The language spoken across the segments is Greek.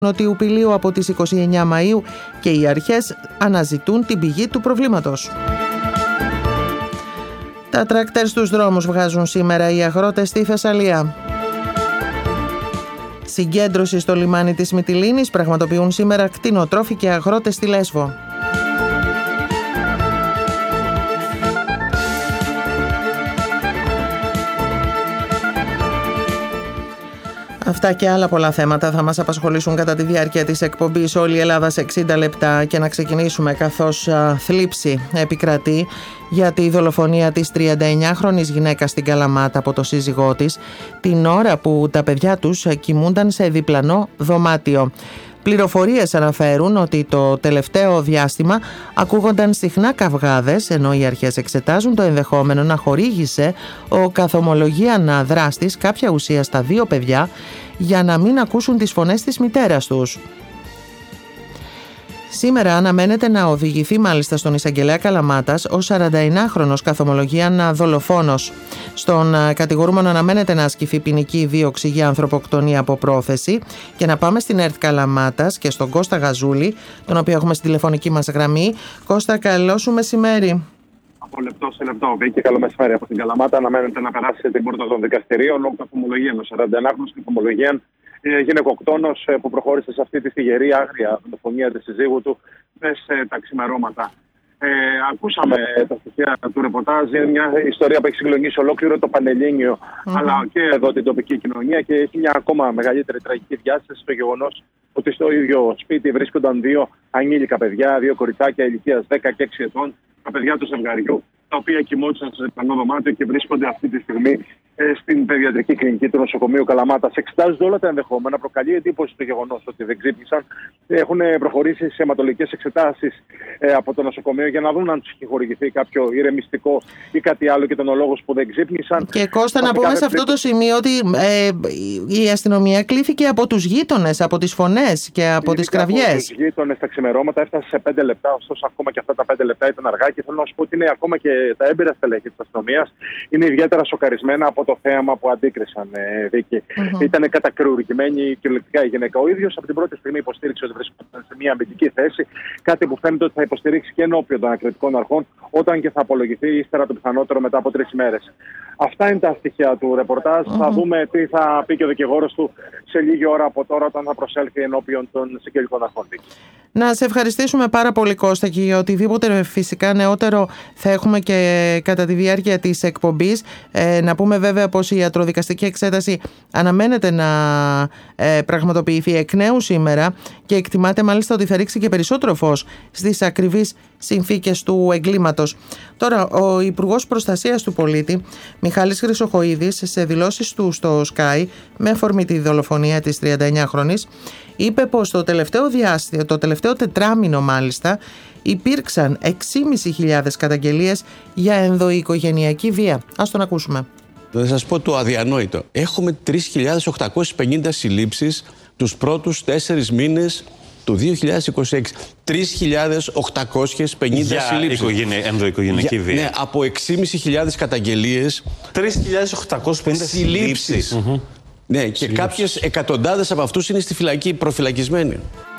Νοτιού Πηλίου από τις 29 Μαΐου και οι αρχές αναζητούν την πηγή του προβλήματος. Τα τρακτέρ στους δρόμους βγάζουν σήμερα οι αγρότες στη Θεσσαλία. Συγκέντρωση στο λιμάνι της Μυτιλήνης πραγματοποιούν σήμερα κτηνοτρόφοι και αγρότες στη Λέσβο. Αυτά και άλλα πολλά θέματα θα μας απασχολήσουν κατά τη διάρκεια της εκπομπής Όλη η Ελλάδα σε 60 λεπτά και να ξεκινήσουμε καθώς θλίψη επικρατεί για τη δολοφονία της 39χρονης γυναίκας στην Καλαμάτα από το σύζυγό της την ώρα που τα παιδιά τους κοιμούνταν σε διπλανό δωμάτιο. Πληροφορίες αναφέρουν ότι το τελευταίο διάστημα ακούγονταν συχνά καυγάδες, ενώ οι αρχές εξετάζουν το ενδεχόμενο να χορήγησε ο καθομολογίαν δράστης κάποια ουσία στα δύο παιδιά για να μην ακούσουν τις φωνές της μητέρας τους. Σήμερα αναμένεται να οδηγηθεί μάλιστα στον εισαγγελέα Καλαμάτας ο 49χρονος καθομολογίαν δολοφόνος. Στον κατηγορούμενο αναμένεται να ασκηθεί ποινική δίωξη για ανθρωποκτονία από πρόθεση και να πάμε στην ΕΡΤ Καλαμάτας και στον Κώστα Γαζούλη, τον οποίο έχουμε στην τηλεφωνική μας γραμμή. Κώστα, καλό σου μεσημέρι. Από λεπτό σε λεπτό, Βίκη, καλό μεσημέρι από την Καλαμάτα. Αναμένεται να περάσει την πόρτα των δικαστηρίων ο καθομολογίαν, ο 41χρονος καθομολογίαν γυναικοκτόνος που προχώρησε σε αυτή τη θυγερή άγρια δολοφονία της συζύγου του σε τα ξημερώματα. Ακούσαμε τα στοιχεία του ρεπορτάζ. Είναι μια ιστορία που έχει συγκλονίσει ολόκληρο το Πανελλήνιο, αλλά και εδώ την τοπική κοινωνία, και έχει μια ακόμα μεγαλύτερη τραγική διάσταση στο γεγονός ότι στο ίδιο σπίτι βρίσκονταν δύο ανήλικα παιδιά, δύο κοριτσάκια ηλικίας 10 και 6 ετών, τα παιδιά του ζευγαριού, τα οποία κοιμόντουσαν σε διπλανό δωμάτιο και βρίσκονται αυτή τη στιγμή στην παιδιατρική κλινική του νοσοκομείου Καλαμάτας. Εξετάζονται όλα τα ενδεχόμενα. Προκαλεί εντύπωση το γεγονός ότι δεν ξύπνησαν. Έχουν προχωρήσει σε αιματολογικές εξετάσεις από το νοσοκομείο για να δουν αν τους έχει χορηγηθεί κάποιο ηρεμιστικό ή κάτι άλλο και ήταν ο λόγος που δεν ξύπνησαν. Και Κώστα, να πούμε σε αυτό το σημείο ότι η αστυνομία κλήθηκε από τους γείτονες, από τις φωνές και από τις κραυγές. Από τους γείτονες τα ξημερώματα έφτασε σε 5 λεπτά, ωστόσο ακόμα και αυτά τα 5 λεπτά ήταν αργά, και θέλω να σου πω ότι είναι ακόμα και τα έμπειρα στελέχη της αστυνομίας είναι ιδιαίτερα σοκαρισμένα από το θέαμα που αντίκρισαν, Βίκη. Ήταν κατακρουρικημένη κυριολεκτικά η γυναίκα. Ο ίδιος από την πρώτη στιγμή υποστήριξε ότι βρίσκονταν σε μια αμυντική θέση, κάτι που φαίνεται ότι θα υποστηρίξει και ενώπιον των ανακριτικών αρχών, όταν και θα απολογηθεί ύστερα το πιθανότερο μετά από 3 ημέρες. Αυτά είναι τα στοιχεία του ρεπορτάζ. Θα δούμε τι θα πει και ο δικηγόρος του σε λίγη ώρα από τώρα, όταν θα προσέλθει ενώπιον των συγγελικών αρχών. Να σε ευχαριστήσουμε πάρα πολύ, Κώστα, και για οτιδήποτε φυσικά νεότερο θα έχουμε και κατά τη διάρκεια της εκπομπής. Να πούμε βέβαια πως η ιατροδικαστική εξέταση αναμένεται να πραγματοποιηθεί εκ νέου σήμερα και εκτιμάται μάλιστα ότι θα ρίξει και περισσότερο φως στις ακριβείς συνθήκες του εγκλήματος. Τώρα, ο Υπουργός Προστασίας του Πολίτη, Μιχάλης Χρυσοχοΐδης, σε δηλώσεις του στο Sky, με αφορμή τη δολοφονία της 39χρονης, είπε πως το τελευταίο τετράμινο μάλιστα υπήρξαν 6.500 καταγγελίες για ενδοοικογενειακή βία. Ας τον ακούσουμε. Θα σας πω το αδιανόητο. Έχουμε 3.850 συλλήψεις τους πρώτους 4 μήνες του 2026. 3.850 συλλήψεις. Ενδοοικογενειακή βία. Ναι, από 6.500 καταγγελίες. 3.850 συλλήψεις. Ναι, και κάποιες εκατοντάδες από αυτούς είναι στη φυλακή, προφυλακισμένοι.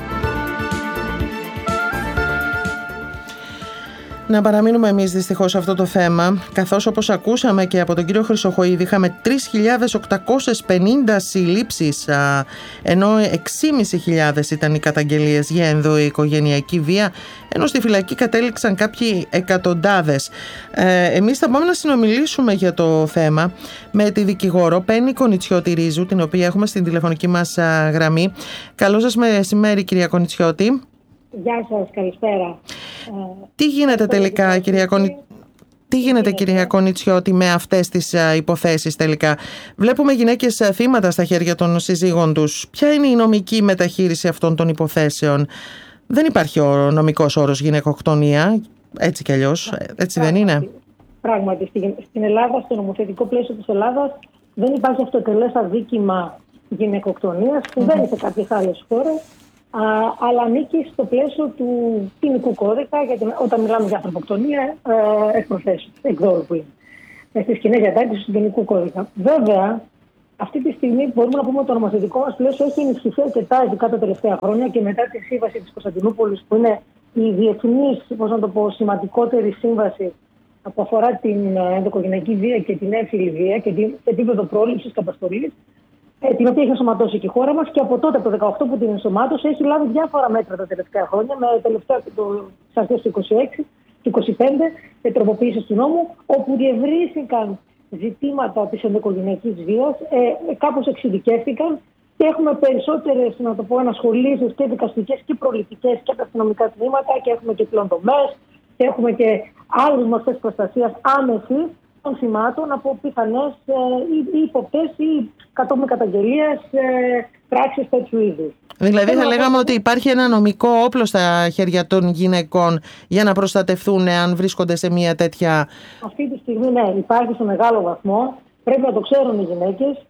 Να παραμείνουμε εμείς δυστυχώς σε αυτό το θέμα, καθώς όπως ακούσαμε και από τον κύριο Χρυσοχοΐδη είχαμε 3.850 συλλήψεις, ενώ 6.500 ήταν οι καταγγελίες για ενδοοικογενειακή βία, ενώ στη φυλακή κατέληξαν κάποιοι εκατοντάδες. Εμείς θα πάμε να συνομιλήσουμε για το θέμα με τη δικηγόρο Πέννη Κονιτσιώτη Ρίζου, την οποία έχουμε στην τηλεφωνική μας γραμμή. Καλό σας μεσημέρι, κυρία Κονιτσιώτη. Γεια σας, καλησπέρα. Τι γίνεται τελικά, κυρία Κονιτσιώτη, με αυτές τις υποθέσεις τελικά? Βλέπουμε γυναίκες θύματα στα χέρια των συζύγων τους. Ποια είναι η νομική μεταχείριση αυτών των υποθέσεων? Δεν υπάρχει ο νομικός όρος γυναικοκτονία, έτσι κι αλλιώς, έτσι δεν είναι? Πράγματι, στην Ελλάδα, στο νομοθετικό πλαίσιο της Ελλάδας, δεν υπάρχει αυτοτελές αδίκημα γυναικοκτονίας, που δεν είναι σε κάποιες άλλες χώρες. Αλλά ανήκει στο πλαίσιο του ποινικού κώδικα, γιατί όταν μιλάμε για ανθρωποκτονία, εκ προθέσεως, εκδόρου που είναι. Στις κοινές διατάξεις του ποινικού κώδικα. Βέβαια, αυτή τη στιγμή μπορούμε να πούμε ότι το νομοθετικό μας πλαίσιο έχει ενισχυθεί αρκετά ειδικά τα τελευταία χρόνια και μετά τη σύμβαση της Κωνσταντινούπολης, που είναι η διεθνής, σημαντικότερη σύμβαση που αφορά την ενδοοικογενειακή βία και την έμφυλη βία και την επίπεδο πρόληψης και απαστολής, την οποία έχει ενσωματώσει και η χώρα μας, και από τότε, από το 2018 που την ενσωμάτωσε, έχει λάβει διάφορα μέτρα τα τελευταία χρόνια, με τελευταία στις αρχές του 2026 και 2025 τροποποίησεις του νόμου, όπου διευρύθηκαν ζητήματα της ενδοοικογενειακής βίας, κάπως εξειδικεύτηκαν και έχουμε περισσότερες, να το πω, ανασχολήσεις και δικαστικές και προληπτικές και τα αστυνομικά τμήματα, και έχουμε και πλέον δομές και έχουμε και άλλες μορφές προστασίας άμεσης των θυμάτων από πιθανές ή υποπτές ή κατόπιν καταγγελίας πράξεις τέτοιου είδους. Δηλαδή θα λέγαμε ότι υπάρχει ένα νομικό όπλο στα χέρια των γυναικών για να προστατευτούν αν βρίσκονται σε μια τέτοια... Αυτή τη στιγμή ναι, υπάρχει σε μεγάλο βαθμό. Πρέπει να το ξέρουν οι γυναίκες.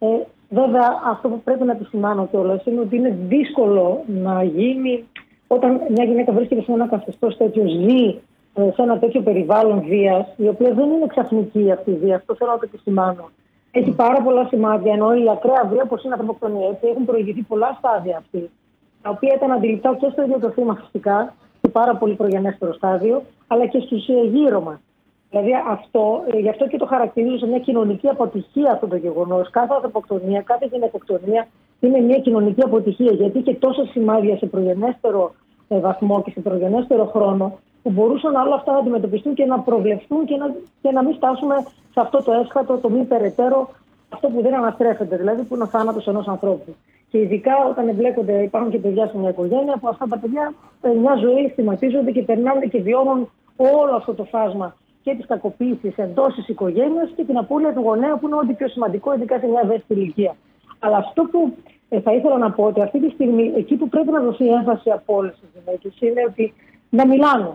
Βέβαια, αυτό που πρέπει να επισημάνω κιόλας είναι ότι είναι δύσκολο να γίνει όταν μια γυναίκα βρίσκεται σε ένα καθεστώς τέτοιο, ζει σε ένα τέτοιο περιβάλλον βίας, η οποία δεν είναι ξαφνική αυτή η βία. Αυτό θέλω να το επισημάνω. Έχει πάρα πολλά σημάδια, ενώ η ακραία βία, όπως είναι η ανθρωποκτονία, έχουν προηγηθεί πολλά στάδια αυτή, τα οποία ήταν αντιληπτά και στο ίδιο το θύμα φυσικά, σε πάρα πολύ προγενέστερο στάδιο, αλλά και στους γύρω μας. Δηλαδή γι' αυτό και το χαρακτηρίζω σε μια κοινωνική αποτυχία αυτό το γεγονός. Κάθε ανθρωποκτονία, κάθε γυναικοκτονία είναι μια κοινωνική αποτυχία, γιατί και τόσα σημάδια σε προγενέστερο βαθμό και σε προγενέστερο χρόνο, που μπορούσαν όλα αυτά να αντιμετωπιστούν και να προβλεφθούν και να μην φτάσουμε σε αυτό το έσχατο, το μη περαιτέρω, αυτό που δεν αναστρέφεται, δηλαδή που είναι ο θάνατος ενός ανθρώπου. Και ειδικά όταν εμπλέκονται, υπάρχουν και παιδιά σε μια οικογένεια, που αυτά τα παιδιά μια ζωή στιγματίζονται και περνάνε και βιώνουν όλο αυτό το φάσμα και της κακοποίησης εντός της οικογένειας και την απώλεια του γονέα, που είναι ό,τι πιο σημαντικό, ειδικά σε μια ευαίσθητη ηλικία. Αλλά αυτό που θα ήθελα να πω, ότι αυτή τη στιγμή εκεί που πρέπει να δοθεί έμφαση από όλες τις γυναίκες είναι ότι να μιλάνε.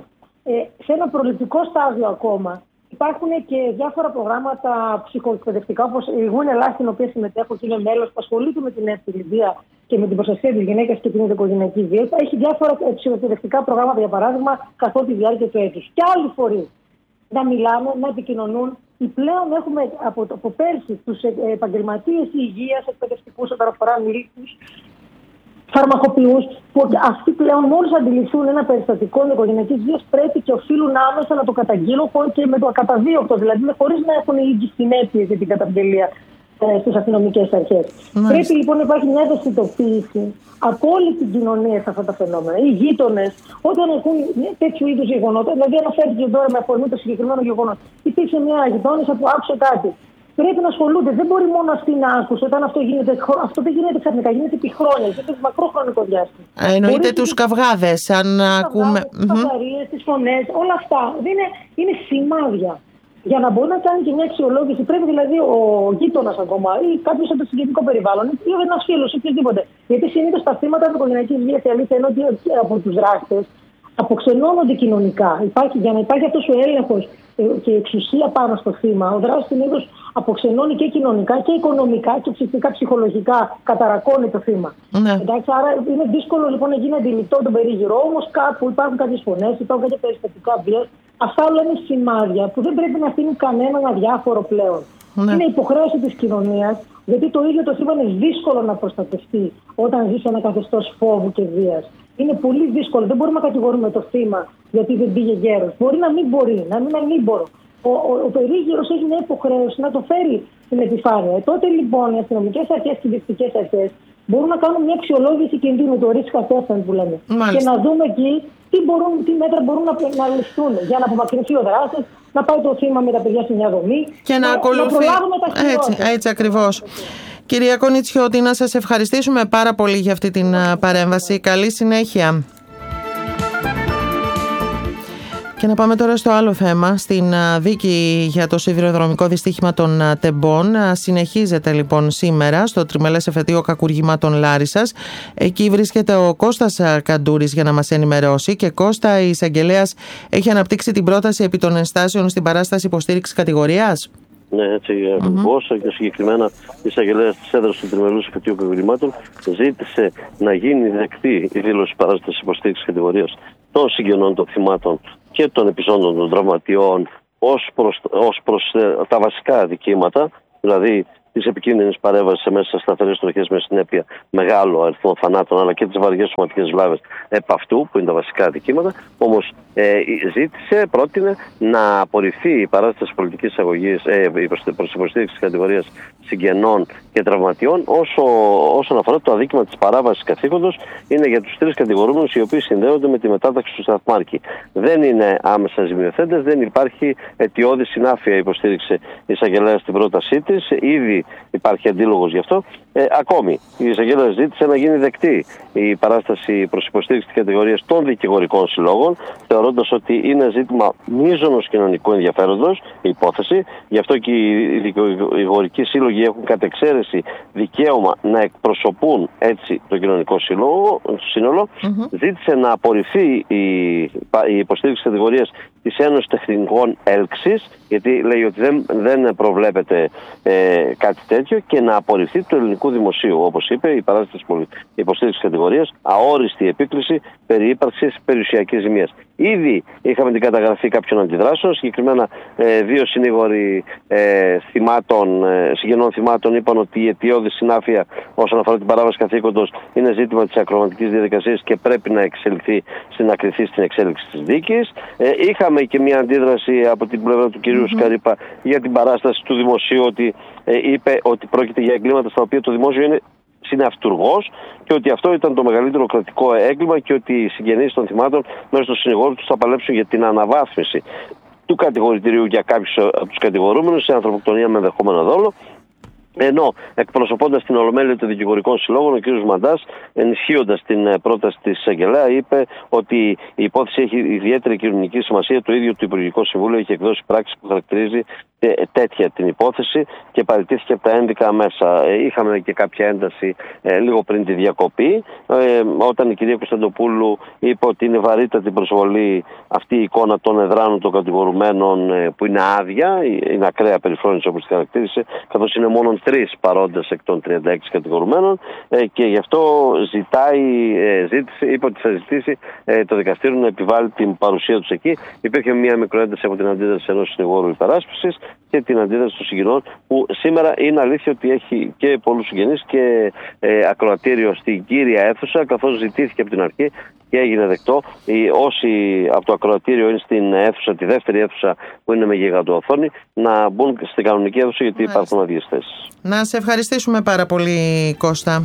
Σε ένα προληπτικό στάδιο ακόμα υπάρχουν και διάφορα προγράμματα ψυχοεκπαιδευτικά, όπως η Γούνε Ελλάς, στην οποία συμμετέχω και είναι μέλος, που ασχολείται με την έμφυλη βία και με την προστασία της γυναίκας και την ενδοοικογενειακή βία. Έχει διάφορα ψυχοεκπαιδευτικά προγράμματα, για παράδειγμα, καθ' όλη τη διάρκεια του έτους. Και άλλοι φορείς να μιλάνε, να επικοινωνούν. Πλέον έχουμε από πέρσι τους επαγγελματίες υγείας, εκπαιδευτικούς, όταν αφορά ανηλίκους, φαρμακοποιούς, που αυτοί πλέον μόλις αντιληφθούν ένα περιστατικό ενδοοικογενειακής βίας, πρέπει και οφείλουν άμεσα να το καταγγείλουν και με το ακαταδίωκτο, δηλαδή χωρίς να έχουν οι ίδιες συνέπειες για την καταγγελία στις αστυνομικές αρχές. Πρέπει λοιπόν να υπάρχει μια ευαισθητοποίηση από όλη την κοινωνία σε αυτά τα φαινόμενα. Οι γείτονες, όταν έχουν τέτοιου είδους γεγονότα, δηλαδή αναφέρθηκε τώρα με αφορμή το συγκεκριμένο γεγονός, υπήρξε μια γειτόνισσα που άκουσε κάτι. Πρέπει να ασχολούνται. Δεν μπορεί μόνο αυτή να άκουσε όταν αυτό γίνεται. Αυτό δεν γίνεται ξαφνικά, γίνεται επί χρόνια, γίνεται σε μακρό χρονικό διάστημα. Εννοείται τους καυγάδες, αν ακούμε. Τις καυγαρίες, τις φωνές, όλα αυτά είναι σημάδια. Για να μπορεί να κάνει και μια αξιολόγηση, πρέπει δηλαδή ο γείτονας ακόμα ή κάποιος από το συγγενικό περιβάλλον ή ένας φίλος ή οποιοδήποτε. Γιατί συνήθως τα θύματα της οικογενειακής βίας, η αλήθεια είναι ότι από τους δράστες αποξενώνονται κοινωνικά. Για να υπάρχει αυτός ο έλεγχος και η εξουσία πάνω στο θύμα, ο δράστης συνήθως αποξενώνει και κοινωνικά και οικονομικά και φυσικά ψυχολογικά, καταρακώνει το θύμα. Ναι. Εντάξει, άρα είναι δύσκολο λοιπόν να γίνει αντιληπτό τον περίγυρο. Όμως κάπου υπάρχουν κάποιες φωνές, υπάρχουν κάποια περιστατικά βίας. Αυτά όλα είναι σημάδια που δεν πρέπει να αφήνουν κανέναν αδιάφορο πλέον. Ναι. Είναι υποχρέωση της κοινωνίας, γιατί το ίδιο το θύμα είναι δύσκολο να προστατευτεί όταν ζει σε ένα καθεστώς φόβου και βίας. Είναι πολύ δύσκολο. Δεν μπορούμε να κατηγορούμε το θύμα γιατί δεν πήγε γέρος. Μπορεί να μην μπορεί, να μην είναι ανήμπορο. Ο περίγυρος έχει μια υποχρέωση να το φέρει στην επιφάνεια. Τότε λοιπόν οι αστυνομικές αρχές και οι διοικητικές αρχές μπορούν να κάνουν μια αξιολόγηση κινδύνου, το risk assessment που λέμε. Μάλιστα. Και να δούμε εκεί τι μέτρα μπορούν να ληφθούν για να απομακρυνθεί ο δράστης, να πάει το θύμα με τα παιδιά σε μια δομή και να προλάβουμε τα χειρότερα. Έτσι ακριβώς. Κυρία Κονιτσιώτη, να σας ευχαριστήσουμε πάρα πολύ για αυτή την παρέμβαση. Καλή συνέχεια. Και να πάμε τώρα στο άλλο θέμα, στην δίκη για το σιδηροδρομικό δυστύχημα των Τεμπών. Συνεχίζεται λοιπόν σήμερα στο τριμελές εφετείο κακουργημάτων Λάρισσας. Εκεί βρίσκεται ο Κώστας Καντούρης για να μας ενημερώσει. Και Κώστα, η εισαγγελέας έχει αναπτύξει την πρόταση επί των ενστάσεων στην παράσταση υποστήριξης κατηγορίας. Ναι, έτσι ακριβώς. Και συγκεκριμένα η εισαγγελέας της έδρας του τριμελούς εφετείου κακουργημάτων ζήτησε να γίνει δεκτή η δήλωση παράστασης υποστήριξης κατηγορίας των συγγενών των θυμάτων και των επιζώντων των τραυματιών ως προς τα βασικά αδικήματα, δηλαδή της επικίνδυνης παρέμβασης μέσα σε σταθερές τροχές με συνέπεια μεγάλο αριθμό θανάτων, αλλά και τις βαριές σωματικές βλάβες επ' αυτού, που είναι τα βασικά αδικήματα. Όμως πρότεινε να απορριφθεί η παράσταση πολιτικής αγωγής προς υποστήριξη της κατηγορίας συγγενών και τραυματιών, όσον αφορά το αδίκημα της παράβασης καθήκοντος. Είναι για τους 3 κατηγορούμενους οι οποίοι συνδέονται με τη μετάταξη του σταθμάρχη. Δεν είναι άμεσα ζημιοθέτες, δεν υπάρχει αιτιώδη συνάφεια, υποστήριξε η εισαγγελέα στην πρότασή της. Ήδη υπάρχει αντίλογος γι' αυτό. Ακόμη, η εισαγγελέα ζήτησε να γίνει δεκτή η παράσταση προς υποστήριξη της κατηγορίας των δικηγορικών συλλόγων, θεωρώντας ότι είναι ζήτημα μείζωνος κοινωνικού ενδιαφέροντος η υπόθεση. Γι' αυτό και οι δικηγορικοί σύλλογοι έχουν κατ' εξαίρεση δικαίωμα να εκπροσωπούν έτσι το κοινωνικό σύνολο. Ζήτησε να απορριφθεί η υποστήριξη της κατηγορίας της Ένωσης Τεχνικών Έλξης, γιατί λέει ότι δεν προβλέπεται κάτι τέτοιο, και να απορριφθεί του ελληνικού δημοσίου. Όπως είπε, η παράσταση υποστήριξη κατηγορίας αόριστη επίκληση περί ύπαρξης περιουσιακής ζημίας. Ήδη είχαμε την καταγραφή κάποιων αντιδράσεων. Συγκεκριμένα 2 συνήγοροι συγγενών θυμάτων είπαν ότι η αιτιώδη συνάφεια όσον αφορά την παράβαση καθήκοντος είναι ζήτημα της ακροματικής διαδικασίας και πρέπει να κριθεί στην εξέλιξη της δίκης. Είχαμε και μια αντίδραση από την πλευρά του κυρίου Σκαρίπα για την παράσταση του δημοσίου, ότι είπε ότι πρόκειται για εγκλήματα στα οποία το δημόσιο είναι συναυτουργός και ότι αυτό ήταν το μεγαλύτερο κρατικό έγκλημα και ότι οι συγγενείς των θυμάτων μέσω των συνηγόρων τους θα παλέψουν για την αναβάθμιση του κατηγορητηρίου για κάποιους από τους κατηγορούμενους σε ανθρωποκτονία με ενδεχόμενο δόλο. Ενώ εκπροσωπώντας την Ολομέλεια των Δικηγορικών Συλλόγων, ο κ. Μαντάς, ενισχύοντας την πρόταση της εισαγγελέα, είπε ότι η υπόθεση έχει ιδιαίτερη κοινωνική σημασία. Το ίδιο το Υπουργικό Συμβούλιο έχει εκδώσει πράξη που χαρακτηρίζει τέτοια την υπόθεση και παραιτήθηκε από τα ένδικα μέσα. Είχαμε και κάποια ένταση λίγο πριν τη διακοπή, όταν η κυρία Κωνσταντοπούλου είπε ότι είναι βαρύτατη προσβολή αυτή η εικόνα των εδράνων των κατηγορουμένων που είναι άδεια, είναι ακραία περιφρόνηση όπως τη χαρακτήρισε, καθώς είναι μόνο 3 παρόντες εκ των 36 κατηγορουμένων, και γι' αυτό είπε ότι θα ζητήσει το δικαστήριο να επιβάλλει την παρουσία τους εκεί. Υπήρχε μια μικροένταση από την αντίδραση ενός συνηγόρου υπεράσπισης και την αντίδραση των συγγενών, που σήμερα είναι αλήθεια ότι έχει και πολλούς συγγενείς και ακροατήριο στην κύρια αίθουσα, καθώς ζητήθηκε από την αρχή και έγινε δεκτό όσοι από το ακροατήριο είναι στην αίθουσα, τη δεύτερη αίθουσα που είναι με γιγαντοοθόνη, να μπουν στην κανονική αίθουσα, γιατί υπάρχουν αδειές θέσεις. Να σε ευχαριστήσουμε πάρα πολύ, Κώστα.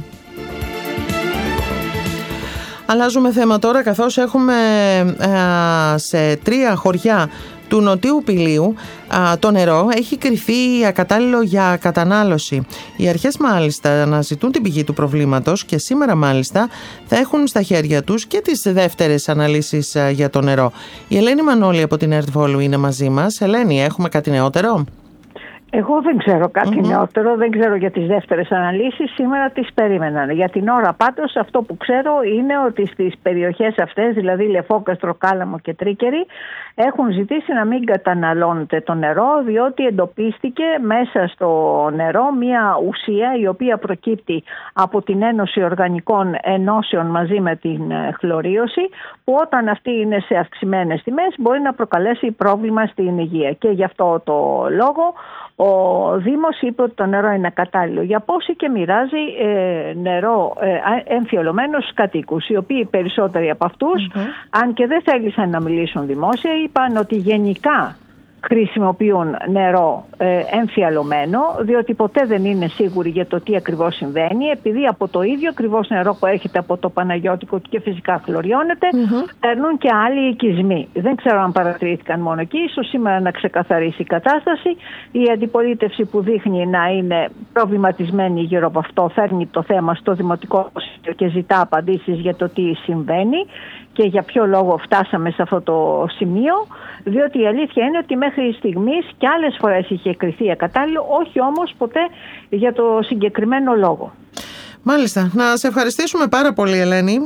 Αλλάζουμε θέμα τώρα, καθώς έχουμε σε 3 χωριά του Νοτίου Πηλίου το νερό έχει κριθεί ακατάλληλο για κατανάλωση. Οι αρχές μάλιστα αναζητούν την πηγή του προβλήματος και σήμερα μάλιστα θα έχουν στα χέρια τους και τις δεύτερες αναλύσεις για το νερό. Η Ελένη Μανώλη από την ΕΡΤ Βόλου είναι μαζί μας. Ελένη, έχουμε κάτι νεότερο? Εγώ δεν ξέρω κάτι νεότερο, δεν ξέρω για τις δεύτερες αναλύσεις, σήμερα τις περίμεναν. Για την ώρα πάντως αυτό που ξέρω είναι ότι στις περιοχές αυτές, δηλαδή Λεφόκαστρο, Κάλαμο και Τρίκερη, έχουν ζητήσει να μην καταναλώνεται το νερό, διότι εντοπίστηκε μέσα στο νερό μια ουσία η οποία προκύπτει από την Ένωση Οργανικών Ενώσεων μαζί με την χλωρίωση, που όταν αυτή είναι σε αυξημένες τιμές μπορεί να προκαλέσει πρόβλημα στην υγεία. Και γι' αυτό το λόγο ο Δήμος είπε ότι το νερό είναι κατάλληλο για πόση και μοιράζει νερό εμφιαλωμένο στους κατοίκους, οι οποίοι περισσότεροι από αυτούς, αν και δεν θέλησαν να μιλήσουν δημόσια, είπαν ότι γενικά χρησιμοποιούν νερό εμφιαλωμένο, διότι ποτέ δεν είναι σίγουροι για το τι ακριβώς συμβαίνει, επειδή από το ίδιο ακριβώς νερό που έρχεται από το Παναγιώτικο και φυσικά χλωριώνεται, παίρνουν και άλλοι οικισμοί. Δεν ξέρω αν παρατηρήθηκαν μόνο εκεί, ίσως σήμερα να ξεκαθαρίσει η κατάσταση. Η αντιπολίτευση που δείχνει να είναι προβληματισμένη γύρω από αυτό φέρνει το θέμα στο Δημοτικό Συμβούλιο και ζητά απαντήσεις για το τι συμβαίνει και για ποιο λόγο φτάσαμε σε αυτό το σημείο, διότι η αλήθεια είναι ότι μέχρι στιγμής και άλλες φορές είχε κριθεί ακατάλληλο, όχι όμως ποτέ για το συγκεκριμένο λόγο. Μάλιστα. Να σε ευχαριστήσουμε πάρα πολύ, Ελένη.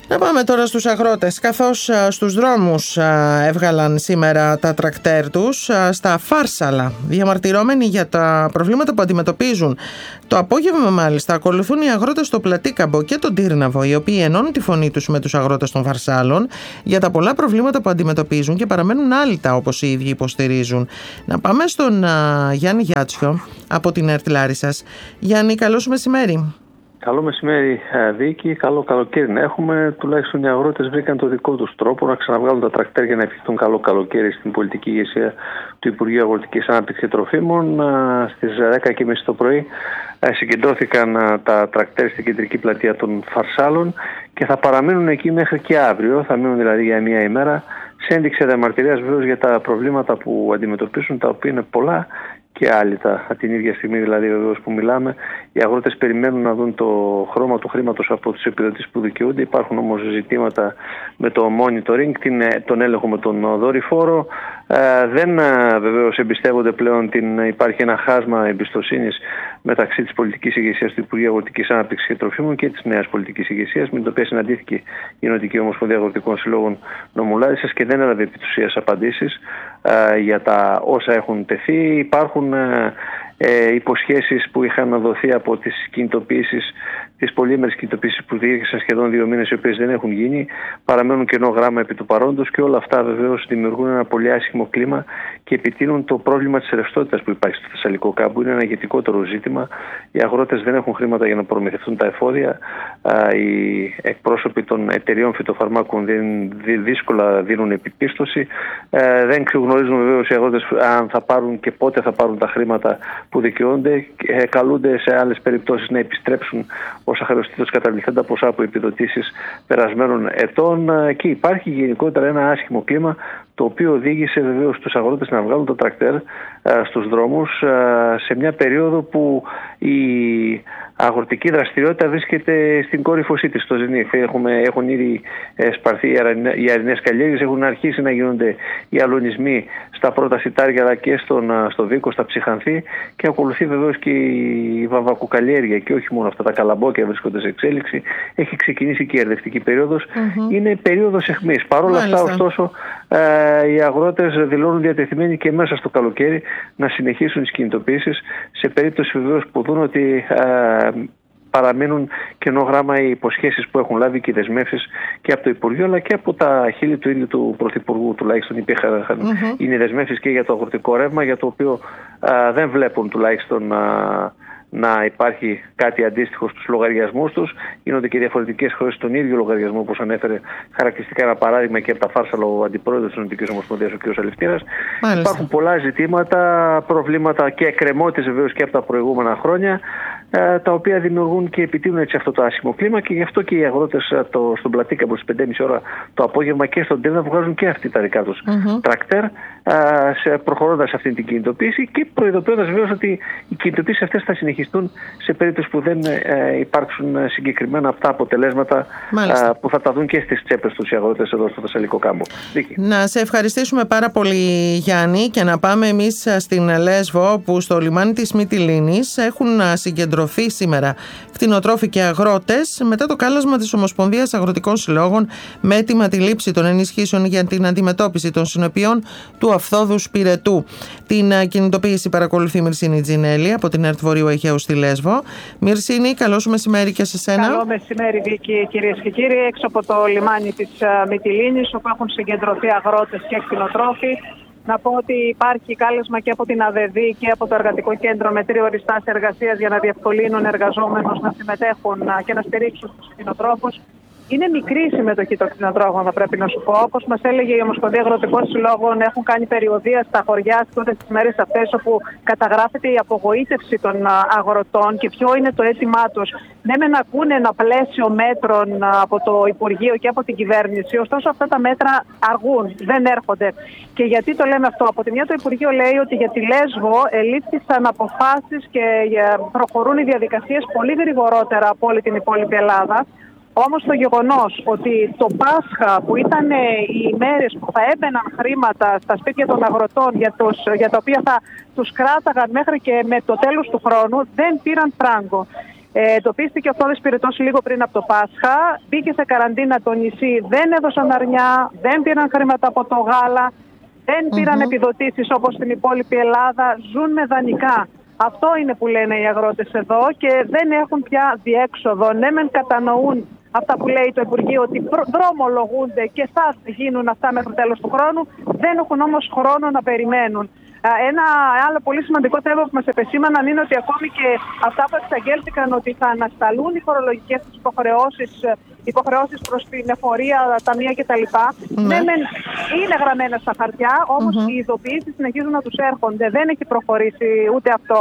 Να πάμε τώρα στους αγρότες. Καθώς στους δρόμους έβγαλαν σήμερα τα τρακτέρ τους στα Φάρσαλα, διαμαρτυρώμενοι για τα προβλήματα που αντιμετωπίζουν. Το απόγευμα μάλιστα ακολουθούν οι αγρότες στο Πλατίκαμπο και τον Τύρναβο, οι οποίοι ενώνουν τη φωνή τους με τους αγρότες των Φαρσάλων για τα πολλά προβλήματα που αντιμετωπίζουν και παραμένουν άλυτα, όπως οι ίδιοι υποστηρίζουν. Να πάμε στον Γιάννη Γιάτσιο από την ΕΡΤ Λάρισσας. Γιάννη, καλώς μεσημέρι. Καλό μεσημέρι, Βίκη. Καλό καλοκαίρι να έχουμε. Τουλάχιστον οι αγρότες βρήκαν το δικό τους τρόπο να ξαναβγάλουν τα τρακτέρ για να ευχηθούν καλό καλοκαίρι στην πολιτική ηγεσία του Υπουργείου Αγροτικής Ανάπτυξης και Τροφίμων. Στις 10:30 το πρωί συγκεντρώθηκαν τα τρακτέρ στην κεντρική πλατεία των Φαρσάλων και θα παραμείνουν εκεί μέχρι και αύριο. Θα μείνουν δηλαδή για μία ημέρα, σε ένδειξη διαμαρτυρίας βεβαίως για τα προβλήματα που αντιμετωπίσουν, τα οποία είναι πολλά και άλυτα. Την ίδια στιγμή δηλαδή βεβαίως που μιλάμε, οι αγρότες περιμένουν να δουν το χρώμα του χρήματος από τις επιδοτήσεις που δικαιούνται. Υπάρχουν όμως ζητήματα με το monitoring, τον έλεγχο με τον δορυφόρο. Δεν βεβαίως εμπιστεύονται πλέον, υπάρχει ένα χάσμα εμπιστοσύνης μεταξύ της πολιτικής ηγεσίας του Υπουργείου Αγροτικής Ανάπτυξης και Τροφίμων και της νέας πολιτικής ηγεσίας, με την οποία συναντήθηκε η Νοτική Ομοσπονδία Αγροτικών Συλλόγων Νομού Λάρισσας και δεν έλαβε επί της ουσίας απαντήσεις για τα όσα έχουν τεθεί. Υπάρχουν υποσχέσεις που είχαν δοθεί από τις κινητοποιήσεις, τις πολύμερες κινητοποιήσεις που διήρκησαν σχεδόν 2 μήνες, οι οποίες δεν έχουν γίνει, παραμένουν κενό γράμμα επί του παρόντος και όλα αυτά βεβαίως δημιουργούν ένα πολύ άσχημο κλίμα και επιτείνουν το πρόβλημα της ρευστότητας που υπάρχει στο Θεσσαλικό κάμπο. Είναι ένα ηγετικότερο ζήτημα. Οι αγρότες δεν έχουν χρήματα για να προμηθευτούν τα εφόδια. Οι εκπρόσωποι των εταιριών φυτοφαρμάκων δύσκολα δίνουν επίπιστωση. Δεν γνωρίζουν βεβαίως οι αγρότες αν θα πάρουν και πότε θα πάρουν τα χρήματα που δικαιούνται. Καλούνται σε άλλες περιπτώσεις να επιστρέψουν όσα χρεωστήτως καταβληθέντα ποσά από επιδοτήσεις περασμένων ετών και υπάρχει γενικότερα ένα άσχημο κλίμα, το οποίο οδήγησε βεβαίως τους αγρότες να βγάλουν το τρακτέρ στους δρόμους σε μια περίοδο που η αγροτική δραστηριότητα βρίσκεται στην κόρυφωσή της, στο ζενίθ. Έχουν ήδη σπαρθεί οι αρινές καλλιέργειες, έχουν αρχίσει να γίνονται οι αλωνισμοί στα πρώτα σιτάρια αλλά και στο Βίκο, στα Ψυχανθή, και ακολουθεί βεβαίως και η βαμβακοκαλλιέργεια και όχι μόνο αυτά, τα καλαμπόκια βρίσκονται σε εξέλιξη. Έχει ξεκινήσει και η ερδευτική περίοδος. Είναι περίοδος αιχμής. Παρ' όλα αυτά, ωστόσο, οι αγρότες δηλώνουν διατεθειμένοι και μέσα στο καλοκαίρι να συνεχίσουν τις κινητοποιήσεις, σε περίπτωση βεβαίως που δουν ότι παραμένουν κενό γράμμα οι υποσχέσεις που έχουν λάβει και οι δεσμεύσεις και από το Υπουργείο αλλά και από τα χείλη του ίδιου του Πρωθυπουργού. Τουλάχιστον είναι οι δεσμεύσεις και για το αγροτικό ρεύμα, για το οποίο δεν βλέπουν τουλάχιστον να υπάρχει κάτι αντίστοιχο στους λογαριασμούς τους. Γίνονται και διαφορετικές χώρες στον ίδιο λογαριασμό, όπως ανέφερε χαρακτηριστικά ένα παράδειγμα και από τα Φάρσαλα ο αντιπρόεδρος της Νοτικής Ομοσπονδίας, ο κ. Αλευτήρας. Υπάρχουν πολλά ζητήματα, προβλήματα και εκκρεμότητες βεβαίως και από τα προηγούμενα χρόνια, τα οποία δημιουργούν και επιτείνουν έτσι αυτό το άσχημο κλίμα, και γι' αυτό και οι αγρότες στον Πλατίκαμπο στις 5:30 ώρα το απόγευμα και στον Τέρνα βγάζουν και αυτοί τα δικά τους τρακτέρ, προχωρώντας αυτή την κινητοποίηση και προειδοποιώντας βεβαίως ότι οι κινητοποίησεις αυτές θα συνεχιστούν σε περίπτωση που δεν υπάρξουν συγκεκριμένα αυτά αποτελέσματα που θα τα δουν και στις τσέπες τους οι αγρότες εδώ στο Θεσσαλικό κάμπο. Να σε ευχαριστήσουμε πάρα πολύ, Γιάννη, και να πάμε εμείς στην Λέσβο, όπου στο λιμάνι της Μυτιλήνης έχουν συγκεντρωθεί σήμερα κτηνοτρόφοι και αγρότες μετά το κάλεσμα της Ομοσπονδίας Αγροτικών Συλλόγων με έτοιμα τη λήψη των ενισχύσεων για την αντιμετώπιση των συνεπειών του αφθόδου σπηρετού. Την κινητοποίηση παρακολουθεί η Μυρσίνη Τζινέλη από την ΕΡΤ Βορείου Αιγαίου στη Λέσβο. Μυρσίνη, καλό σου μεσημέρι και σε σένα. Καλό μεσημέρι, Βίκη, κυρίες και κύριοι. Έξω από το λιμάνι της Μυτιλήνης, όπου έχουν συγκεντρωθεί αγρότες και κτηνοτρόφοι. Να πω ότι υπάρχει κάλεσμα και από την ΑΔΔ και από το Εργατικό Κέντρο με 3 ορις εργασίας για να διευκολύνουν εργαζόμενους να συμμετέχουν και να στηρίξουν τους κτηνοτρόφους. Είναι μικρή η συμμετοχή των κτηνοτρόφων, θα πρέπει να σου πω. Όπως μας έλεγε η Ομοσπονδία Αγροτικών Συλλόγων, έχουν κάνει περιοδεία στα χωριά στις μέρες αυτές, όπου καταγράφεται η απογοήτευση των αγροτών και ποιο είναι το αίτημά τους. Ναι, μεν ακούνε ένα πλαίσιο μέτρων από το Υπουργείο και από την κυβέρνηση, ωστόσο αυτά τα μέτρα αργούν, δεν έρχονται. Και γιατί το λέμε αυτό? Από τη μια, το Υπουργείο λέει ότι για τη Λέσβο ελήφθησαν αποφάσεις και προχωρούν οι διαδικασίες πολύ γρηγορότερα από όλη την υπόλοιπη Ελλάδα. Όμως το γεγονός ότι το Πάσχα, που ήταν οι μέρες που θα έμπαιναν χρήματα στα σπίτια των αγροτών για τα οποία θα τους κράταγαν μέχρι και με το τέλος του χρόνου, δεν πήραν φράγκο. Εντοπίστηκε ο Φθόδης Πυρετός λίγο πριν από το Πάσχα. Μπήκε σε καραντίνα το νησί, δεν έδωσαν αρνιά, δεν πήραν χρήματα από το γάλα, δεν πήραν επιδοτήσεις όπως στην υπόλοιπη Ελλάδα, ζουν με δανεικά. Αυτό είναι που λένε οι αγρότες εδώ και δεν έχουν πια διέξοδο. Ναι, μεν κατανοούν αυτά που λέει το Υπουργείο ότι δρομολογούνται και θα γίνουν αυτά μέχρι το τέλος του χρόνου, δεν έχουν όμως χρόνο να περιμένουν. Ένα άλλο πολύ σημαντικό θέμα που μας επεσήμαναν είναι ότι ακόμη και αυτά που εξαγγέλθηκαν ότι θα ανασταλούν οι φορολογικές υποχρεώσεις προς την εφορία, ταμεία κτλ. Ναι, είναι γραμμένα στα χαρτιά, όμως οι ειδοποιήσεις συνεχίζουν να τους έρχονται. Δεν έχει προχωρήσει ούτε αυτό.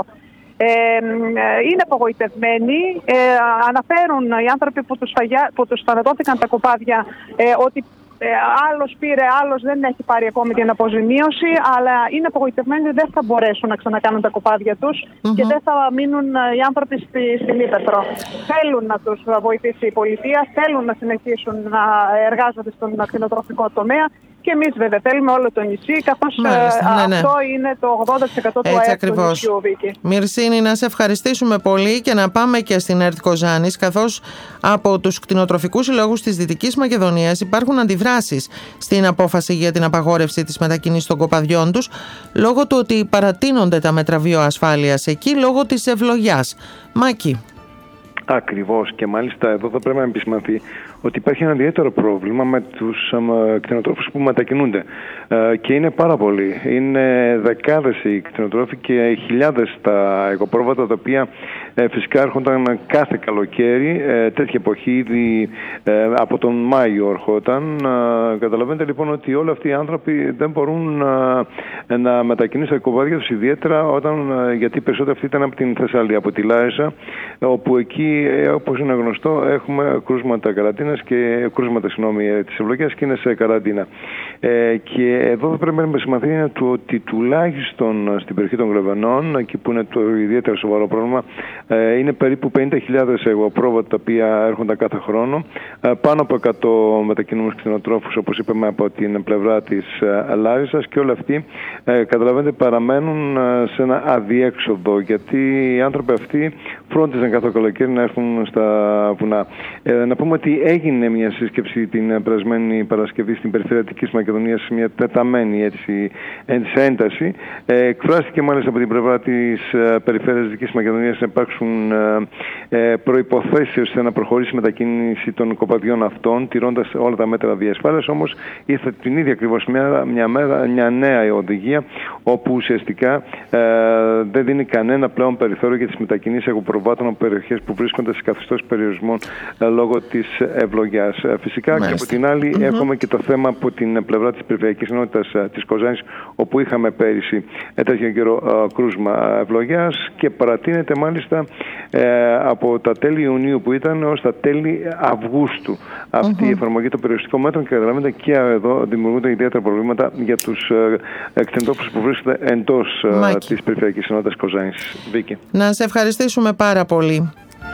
Είναι απογοητευμένοι. Αναφέρουν οι άνθρωποι που τους θανατώθηκαν τα κοπάδια ότι άλλος πήρε, άλλος δεν έχει πάρει ακόμη την αποζημίωση, αλλά είναι απογοητευμένοι ότι δεν θα μπορέσουν να ξανακάνουν τα κοπάδια τους και δεν θα μείνουν οι άνθρωποι στην Ύπαιθρο. Θέλουν να τους βοηθήσει η πολιτεία, θέλουν να συνεχίσουν να εργάζονται στον κτηνοτροφικό τομέα. Και εμείς βέβαια θέλουμε όλο το νησί, καθώς αυτό είναι το 80% του ΑΕΠ του νησιού, Βίκη. Μυρσίνη, να σε ευχαριστήσουμε πολύ και να πάμε και στην ΕΡΤ Κοζάνης, καθώς από τους κτηνοτροφικούς συλλόγους της Δυτικής Μακεδονίας υπάρχουν αντιδράσεις στην απόφαση για την απαγόρευση της μετακίνησης των κοπαδιών τους, λόγω του ότι παρατείνονται τα μέτρα βιοασφάλειας εκεί λόγω της ευλογιάς. Μάκη. Ακριβώς, και μάλιστα εδώ θα πρέπει να επισημανθεί ότι υπάρχει ένα ιδιαίτερο πρόβλημα με τους κτηνοτρόφους που μετακινούνται και είναι πάρα πολλοί. Είναι δεκάδες οι κτηνοτρόφοι και χιλιάδες τα οικοπρόβατα τα οποία φυσικά έρχονταν κάθε καλοκαίρι, τέτοια εποχή ήδη από τον Μάιο ερχόταν. Καταλαβαίνετε λοιπόν ότι όλοι αυτοί οι άνθρωποι δεν μπορούν να μετακινήσουν τα οικοπρόβατα τους, ιδιαίτερα γιατί περισσότερο αυτοί ήταν από την Θεσσαλία, από τη Λάρισα, όπου εκεί, όπως είναι γνωστό, έχουμε κρούσματα καραντίνας και κρούσματα της ευλογίας και είναι σε καραντίνα. Και εδώ θα πρέπει να επισημανθεί ότι τουλάχιστον στην περιοχή των Γλεβενών, εκεί που είναι το ιδιαίτερο σοβαρό πρόβλημα, είναι περίπου 50.000 εγωπρόβατα τα οποία έρχονται κάθε χρόνο. Πάνω από 100 μετακινούμενους κτηνοτρόφους, όπως είπαμε, από την πλευρά της Λάρισας, και όλοι αυτοί, καταλαβαίνετε, παραμένουν σε ένα αδιέξοδο, γιατί οι άνθρωποι αυτοί φρόντιζαν κάθε καλοκαίρι να έρθουν στα βουνά. Να πούμε ότι έγινε μια σύσκεψη την περασμένη Παρασκευή στην περιφέρεια Δυτικής Μακεδονίας, μια τεταμένη ένταση. Εκφράστηκε μάλιστα από την πλευρά της περιφέρειας Δυτικής Μακεδονίας να υπάρξουν προϋποθέσεις ώστε να προχωρήσει η μετακίνηση των κοπαδιών αυτών, τηρώντας όλα τα μέτρα διασφάλειας. Όμως ήρθε την ίδια ακριβώς μια νέα οδηγία, όπου ουσιαστικά δεν δίνει κανένα πλέον περιθώριο για τις μετακινήσεις εγωπροβάτων από περιοχές που βρίσκονται σε καθεστώς περιορισμών λόγω της ευλογιάς. Φυσικά και από την άλλη έχουμε και το θέμα από την πλευρά της Περιφερειακής Ενότητας της Κοζάνης, όπου είχαμε πέρυσι τέτοιο καιρό κρούσμα ευλογιάς και παρατείνεται μάλιστα από τα τέλη Ιουνίου που ήταν ως τα τέλη Αυγούστου αυτή η εφαρμογή των περιοριστικών μέτρων, και καταλαβαίνετε και εδώ δημιουργούνται ιδιαίτερα προβλήματα για τους κτηνοτρόφους που βρίσκονται εντός της Περιφερειακής Ενότητας Κοζάνης. Βίκη. Να σε ευχαριστήσουμε πάρα πολύ.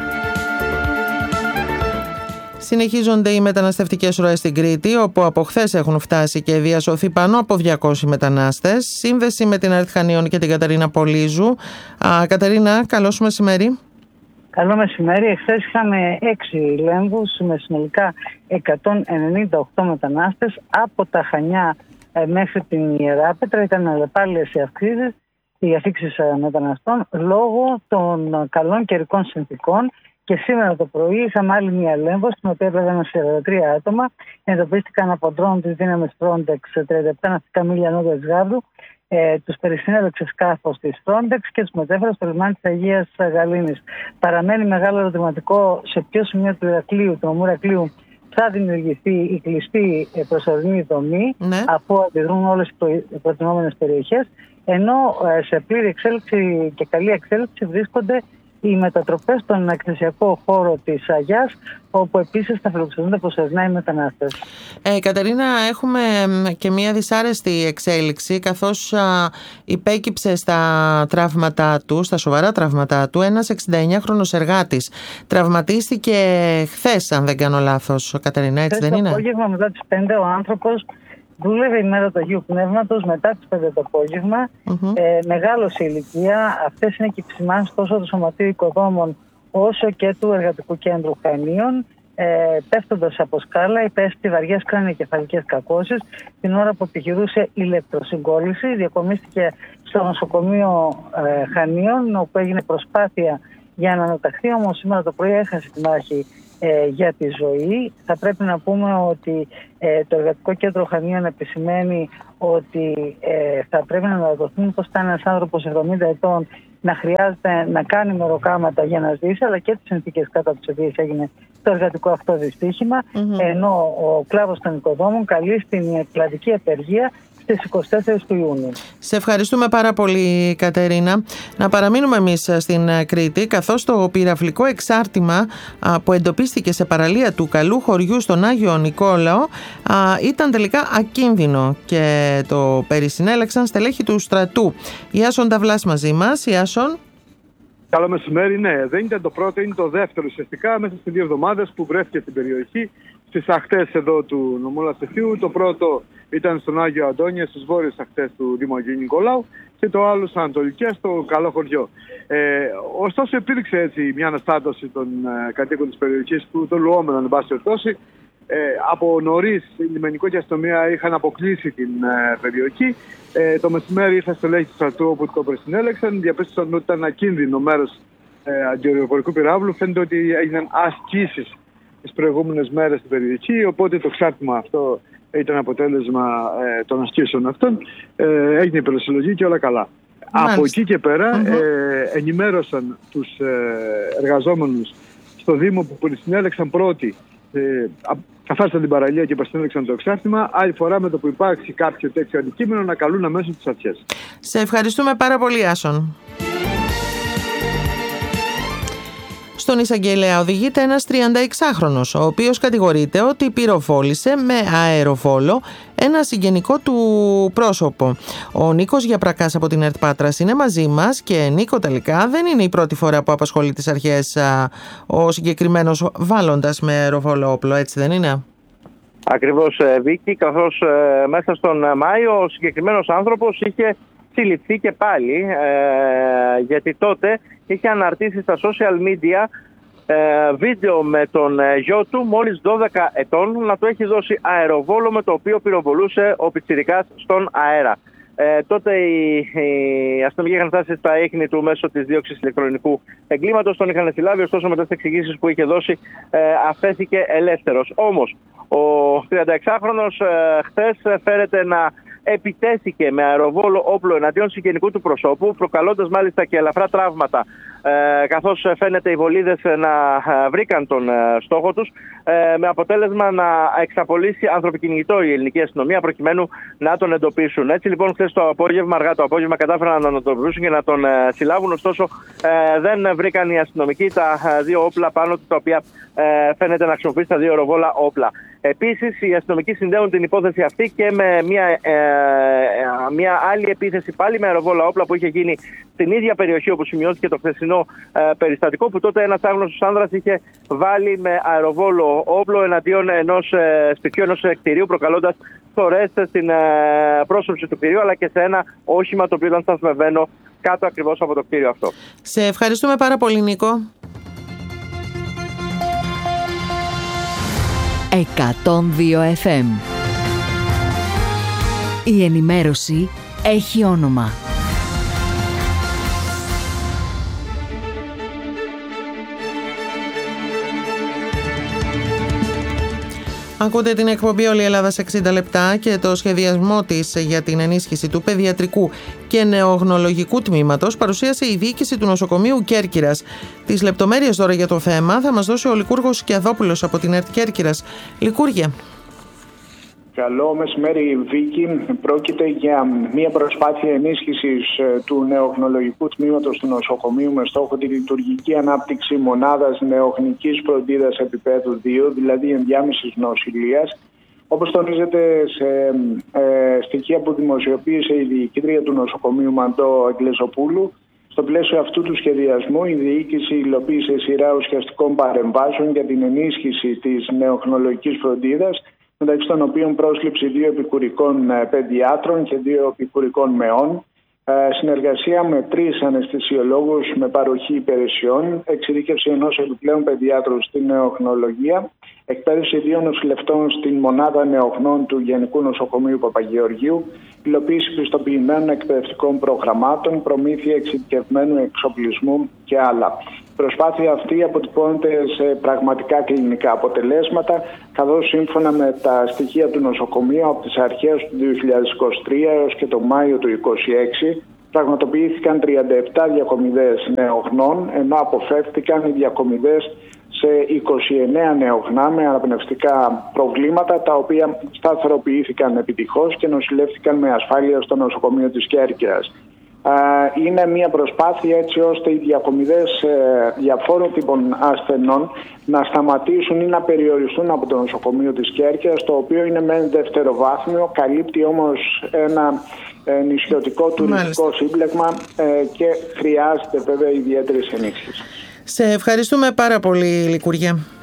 Συνεχίζονται οι μεταναστευτικές ροές στην Κρήτη, όπου από χθες έχουν φτάσει και διασωθεί πάνω από 200 μετανάστες. Σύνδεση με την ΕΡΤ Χανίων και την Κατερίνα Πολύζου. Κατερίνα, καλό σου μεσημέρι. Καλό μεσημέρι. Εχθές είχαμε 6 λέμβους με συνολικά 198 μετανάστες από τα Χανιά μέχρι την Ιεράπετρα. Ήταν αλλεπάλληλες οι αυξήσεις, οι αφήξεις μεταναστών λόγω των καλών καιρικών συνθηκών. Και σήμερα το πρωί είχαμε άλλη μια λέμβο, στην οποία έπρεπε 43 άτομα. Εντοπίστηκαν από ντρόν της δύναμης Frontex 37 ναυτικά μίλια νότια της Γάβρου. Τους περισυνέλεξε σκάφος της Frontex και τους μετέφερε στο λιμάνι της Αγίας Γαλήνης. Παραμένει μεγάλο ερωτηματικό σε ποιο σημείο του Ηρακλείου, του νομού Ηρακλείου, θα δημιουργηθεί η κλειστή προσωρινή δομή, αφού αντιδρούν όλες οι προτινόμενες περιοχές. Ενώ σε πλήρη εξέλιξη και καλή εξέλιξη βρίσκονται οι μετατροπές στον εκκλησιακό χώρο της Αγιάς, όπου επίσης θα φιλοξενούνται προσωρινά οι μετανάστες. Κατερίνα, έχουμε και μια δυσάρεστη εξέλιξη, καθώς υπέκυψε στα τραύματά του, στα σοβαρά τραύματά του, ένας 69χρονος εργάτης. Τραυματίστηκε χθες, αν δεν κάνω λάθος, Κατερίνα, έτσι δεν είναι? Το απόγευμα μετά τις 5 ο άνθρωπος δούλευε η μέρα του Αγίου Πνεύματος μετά τις 5 το απόγευμα, μεγάλο σε ηλικία. Αυτές είναι και οι επισημάνσεις τόσο του Σωματείου Οικοδόμων όσο και του Εργατικού Κέντρου Χανίων. Πέφτοντας από σκάλα, υπέστη βαριές κρανιοκεφαλικές κακώσεις την ώρα που επιχειρούσε ηλεκτροσυγκόλληση. Διακομίστηκε στο νοσοκομείο Χανίων, όπου έγινε προσπάθεια για να αναταχθεί, όμως σήμερα το πρωί έχασε τη μάχη για τη ζωή. Θα πρέπει να πούμε ότι το Εργατικό Κέντρο Χανίων επισημαίνει ότι θα πρέπει να αναδοθούν πως ήταν ένας άνθρωπος 70 ετών να χρειάζεται να κάνει μεροκάματα για να ζήσει, αλλά και τις συνθήκες κατά τις οποίες έγινε το εργατικό αυτό δυστύχημα, ενώ ο κλάδος των οικοδόμων καλεί στην κλαδική απεργία στις 24 του Ιούνιου. Σε ευχαριστούμε πάρα πολύ, Κατερίνα. Να παραμείνουμε εμείς στην Κρήτη, καθώς το πυραυλικό εξάρτημα που εντοπίστηκε σε παραλία του Καλού Χωριού στον Άγιο Νικόλαο ήταν τελικά ακίνδυνο και το περισυνέλεξαν στελέχη του στρατού. Ιάσον Ταυλάς μαζί μας. Ιάσον. Καλό μεσημέρι. Ναι, δεν ήταν το πρώτο, είναι το δεύτερο ουσιαστικά μέσα σε 2 εβδομάδες που βρέθηκε στην περιοχή, στις ακτές εδώ του νομού Λαστιθίου. Το πρώτο ήταν στον Άγιο Αντώνιο, στις βόρειες ακτές του Δήμου Αγίου Νικολάου, και το άλλο στις ανατολικές, στο Καλό Χωριό. Ωστόσο υπήρξε έτσι μια αναστάτωση των κατοίκων της περιοχής, των λουόμενων εν πάση περιπτώσει. Από νωρίς η λιμενικό και η αστυνομία είχαν αποκλείσει την περιοχή. Το μεσημέρι ήρθα στο στελέχη του στρατού όπου το περισυνέλεξαν. Διαπίστωσαν ότι ήταν ακίνδυνο μέρος αντιαεροπορικού πυράβλου. Φαίνεται ότι έγιναν ασκήσεις τις προηγούμενες μέρες στην περιοχή. Οπότε το εξάρτημα αυτό ήταν αποτέλεσμα των ασκήσεων αυτών. Έγινε η περισυλλογή και όλα καλά. Μάλιστα. Από εκεί και πέρα ενημέρωσαν τους εργαζόμενους στο Δήμο που περισυνέλεξαν πρώτοι. Καθάρισαν την παραλία και περισυνέλεξαν το εξάρτημα. Άλλη φορά με το που υπάρξει κάποιο τέτοιο αντικείμενο να καλούν αμέσως τις αρχές. Σε ευχαριστούμε πάρα πολύ, Άσον. Στον εισαγγελέα οδηγείται ένας 36χρονος, ο οποίος κατηγορείται ότι πυροβόλησε με αεροβόλο ένα συγγενικό του πρόσωπο. Ο Νίκος Γιαπρακάς από την ΕΡΤ Πάτρας είναι μαζί μας και Νίκο, τελικά δεν είναι η πρώτη φορά που απασχολεί τις αρχές ο συγκεκριμένος βάλλοντας με αεροβόλο όπλο, έτσι δεν είναι? Ακριβώς, Βίκη, καθώς μέσα στον Μάιο ο συγκεκριμένος άνθρωπος είχε συλληφθεί και πάλι, γιατί τότε είχε αναρτήσει στα social media βίντεο με τον γιο του μόλις 12 ετών να του έχει δώσει αεροβόλο με το οποίο πυροβολούσε ο πιτσιρικάς στον αέρα. Τότε οι αστυνομικοί είχαν φτάσει στα ίχνη του μέσω της δίωξης ηλεκτρονικού εγκλήματος, τον είχαν συλλάβει, ωστόσο μετά τις εξηγήσεις που είχε δώσει αφέθηκε ελεύθερος. Όμως ο 36χρονος χθες φέρεται να επιτέθηκε με αεροβόλο όπλο εναντίον συγγενικού του προσώπου, προκαλώντας μάλιστα και ελαφρά τραύματα, καθώς φαίνεται οι βολίδες να βρήκαν τον στόχο τους, με αποτέλεσμα να εξαπολύσει ανθρωποκυνηγητό η ελληνική αστυνομία προκειμένου να τον εντοπίσουν. Έτσι λοιπόν χθες το απόγευμα, αργά το απόγευμα, κατάφεραν να τον εντοπίσουν και να τον συλλάβουν, ωστόσο δεν βρήκαν οι αστυνομικοί τα 2 όπλα πάνω του, τα οποία φαίνεται να χρησιμοποιήσει τα 2 αεροβόλα όπλα. Επίσης οι αστυνομικοί συνδέουν την υπόθεση αυτή και με μια άλλη επίθεση πάλι με αεροβόλα όπλα που είχε γίνει στην ίδια περιοχή όπου σημειώθηκε το χθεσινό περιστατικό, που τότε ένας άγνωστος άνδρας είχε βάλει με αεροβόλο όπλο εναντίον ενός σπιτιού, ενός κτηρίου, προκαλώντας θωρές στην πρόσωψη του κτηρίου αλλά και σε ένα όχημα το οποίο ήταν σταθμευμένο κάτω ακριβώς από το κτίριο αυτό. Σε ευχαριστούμε πάρα πολύ, Νίκο. 102 FM. Η ενημέρωση έχει όνομα. Ακούτε την εκπομπή «Όλη η Ελλάδα σε 60 λεπτά» και το σχεδιασμό της για την ενίσχυση του παιδιατρικού και νεογνολογικού τμήματος παρουσίασε η διοίκηση του νοσοκομείου Κέρκυρας. Τις λεπτομέρειες τώρα για το θέμα θα μας δώσει ο Λικούργος Σκιαδόπουλος από την ΕΡΤ Κέρκυρας. Λικούργε. Καλό μεσημέρι, Βίκη. Πρόκειται για μια προσπάθεια ενίσχυσης του νεογνολογικού τμήματος του νοσοκομείου με στόχο τη λειτουργική ανάπτυξη μονάδας νεογνικής φροντίδας επίπεδου 2, δηλαδή ενδιάμεσης νοσηλείας. Όπως τονίζεται σε στοιχεία που δημοσιοποίησε η διοικήτρια του νοσοκομείου Μαντώ Αγγλεζοπούλου, στο πλαίσιο αυτού του σχεδιασμού η διοίκηση υλοποίησε σειρά ουσιαστικών παρεμβάσεων για την ενίσχυση της νεογνολογικής φροντίδας, μεταξύ των οποίων πρόσληψη 2 επικουρικών παιδιάτρων και 2 επικουρικών μεών, Συνεργασία με 3 αναισθησιολόγους με παροχή υπηρεσιών, εξειδίκευση ενός επιπλέον παιδιάτρου στην νεοχνολογία, εκπαίδευση 2 νοσηλευτών στην μονάδα νεοχνών του Γενικού Νοσοκομείου Παπαγεωργίου, υλοποίηση πιστοποιημένων εκπαιδευτικών προγραμμάτων, προμήθεια εξειδικευμένου εξοπλισμού και άλλα. Η προσπάθεια αυτή αποτυπώνεται σε πραγματικά κλινικά αποτελέσματα, καθώς σύμφωνα με τα στοιχεία του νοσοκομείου από τις αρχές του 2023 έως και το Μάιο του 2026 πραγματοποιήθηκαν 37 διακομιδές νεογνών, ενώ αποφεύθηκαν οι διακομιδές σε 29 νεογνά με αναπνευστικά προβλήματα, τα οποία σταθεροποιήθηκαν επιτυχώς και νοσηλεύτηκαν με ασφάλεια στο νοσοκομείο της Κέρκυρας. Είναι μια προσπάθεια έτσι ώστε οι διακομιδές διαφόρων τύπων ασθενών να σταματήσουν ή να περιοριστούν από το νοσοκομείο της Κέρκυρας, το οποίο είναι μεν δευτεροβάθμιο, καλύπτει όμως ένα νησιωτικό τουριστικό σύμπλεγμα και χρειάζεται βέβαια ιδιαίτερη ενίσχυση. Σε ευχαριστούμε πάρα πολύ, Λικουργέ.